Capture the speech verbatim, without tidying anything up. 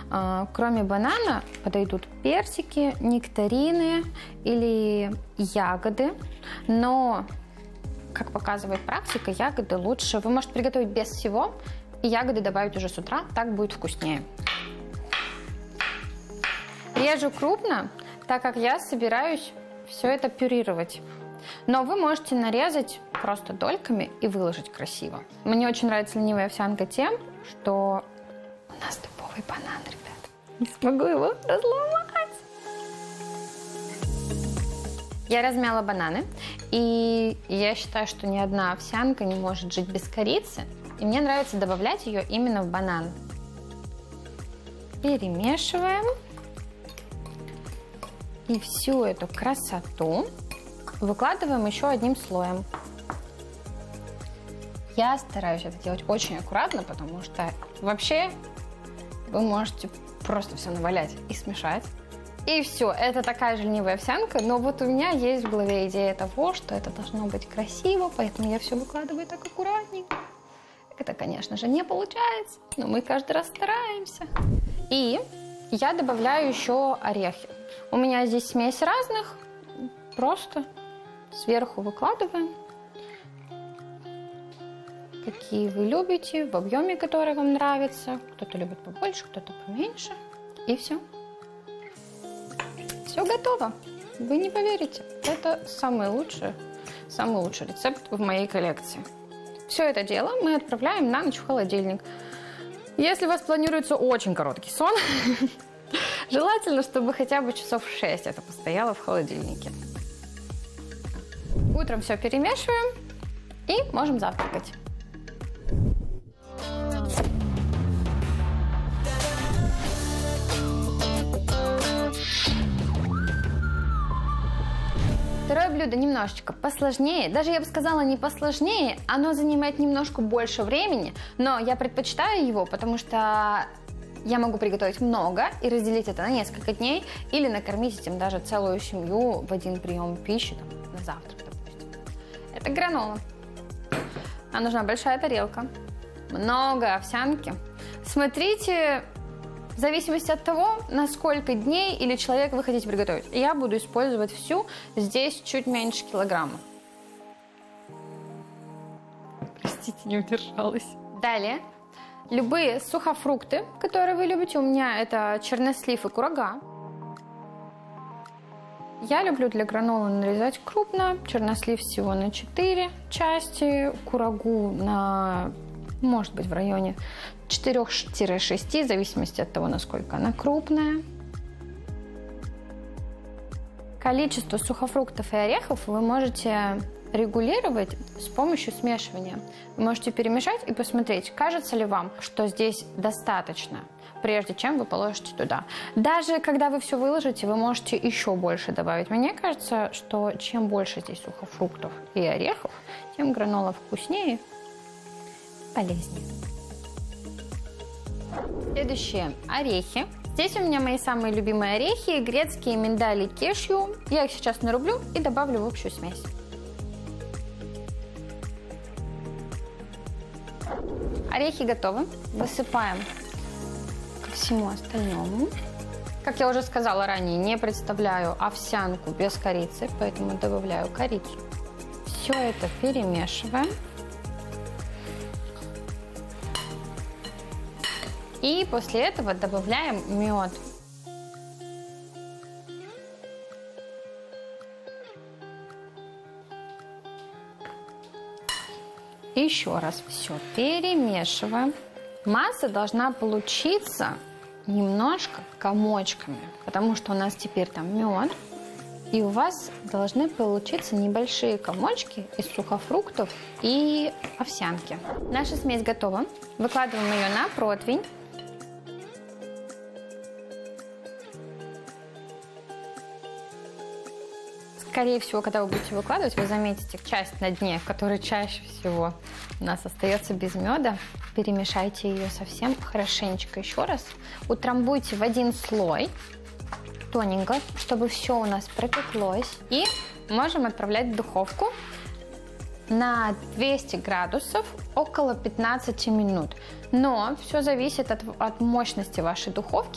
Кроме банана подойдут персики, нектарины или ягоды, но, как показывает практика, ягоды лучше вы можете приготовить без всего, и ягоды добавить уже с утра, так будет вкуснее. Режу крупно, так как я собираюсь все это пюрировать. Но вы можете нарезать просто дольками и выложить красиво. Мне очень нравится ленивая овсянка тем, что у нас дубовый банан, ребят. Не смогу его разломать. Я размяла бананы, и я считаю, что ни одна овсянка не может жить без корицы. И мне нравится добавлять ее именно в банан. Перемешиваем. И всю эту красоту выкладываем еще одним слоем. Я стараюсь это делать очень аккуратно, потому что вообще вы можете просто все навалять и смешать. И все, это такая же ленивая овсянка, но вот у меня есть в голове идея того, что это должно быть красиво, поэтому я все выкладываю так аккуратненько. Это, конечно же, не получается, но мы каждый раз стараемся. И я добавляю еще орехи. У меня здесь смесь разных, просто сверху выкладываем, какие вы любите, в объеме, который вам нравится. Кто-то любит побольше, кто-то поменьше. И все. Все готово. Вы не поверите. Это самый лучший, самый лучший рецепт в моей коллекции. Все это дело мы отправляем на ночь в холодильник. Если у вас планируется очень короткий сон, желательно, чтобы хотя бы часов шесть это постояло в холодильнике. Утром все перемешиваем и можем завтракать. Второе блюдо немножечко посложнее, даже я бы сказала не посложнее, оно занимает немножко больше времени, но я предпочитаю его, потому что я могу приготовить много и разделить это на несколько дней или накормить этим даже целую семью в один прием пищи, там, на завтрак, допустим. Это гранола. Нам нужна большая тарелка, много овсянки. Смотрите, в зависимости от того, на сколько дней или человек вы хотите приготовить. Я буду использовать всю, здесь чуть меньше килограмма. Простите, не удержалась. Далее, любые сухофрукты, которые вы любите. У меня это чернослив и курага. Я люблю для гранолы нарезать крупно. Чернослив всего на четыре части, курагу на, может быть, в районе четыре-шесть, в зависимости от того, насколько она крупная. Количество сухофруктов и орехов вы можете регулировать с помощью смешивания. Вы можете перемешать и посмотреть, кажется ли вам, что здесь достаточно, прежде чем вы положите туда. Даже когда вы все выложите, вы можете еще больше добавить. Мне кажется, что чем больше здесь сухофруктов и орехов, тем гранола вкуснее и полезнее. Следующие орехи. Здесь у меня мои самые любимые орехи, грецкие, миндали, кешью. Я их сейчас нарублю и добавлю в общую смесь. Орехи готовы. Высыпаем ко всему остальному. Как я уже сказала ранее, не представляю овсянку без корицы, поэтому добавляю корицу. Все это перемешиваем. И после этого добавляем мед. Еще раз все перемешиваем. Масса должна получиться немножко комочками, потому что у нас теперь там мед. И у вас должны получиться небольшие комочки из сухофруктов и овсянки. Наша смесь готова. Выкладываем ее на противень. Скорее всего, когда вы будете выкладывать, вы заметите часть на дне, которая чаще всего у нас остается без меда. Перемешайте ее совсем хорошенечко еще раз. Утрамбуйте в один слой, тоненько, чтобы все у нас пропеклось. И можем отправлять в духовку на двести градусов около пятнадцати минут. Но все зависит от, от мощности вашей духовки